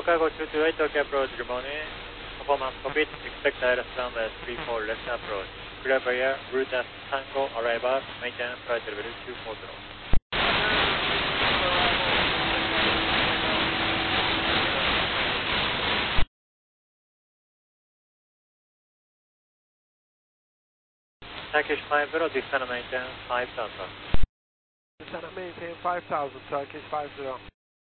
Cargo 228 Tokyo approach, good morning. Performance cockpit, expect ILS runway 34 left approach. Clear by air, route as Tango, arrival, maintenance flight level 240. Turkish 50, descend maintain 5000. Descend maintain 5000, Turkish 50.